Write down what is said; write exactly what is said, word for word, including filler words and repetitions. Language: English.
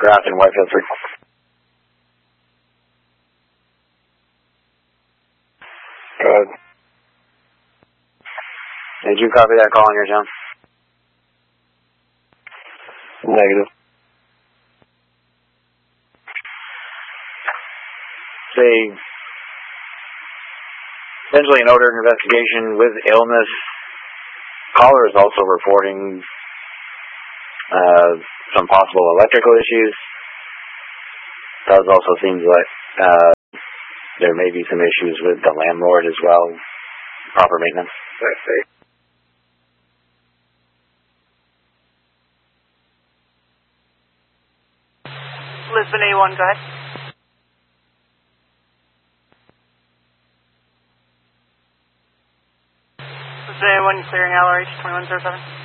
Grafton, Whitefield three. Go ahead. Did you copy that call on your zone? Negative. Say, essentially an odor investigation with illness. Caller is also reporting uh, some possible electrical issues. Does also seems like uh, there may be some issues with the landlord as well. Proper maintenance. Lisbon A one, go ahead. Lisbon A one, clearing L R H twenty-one zero seven.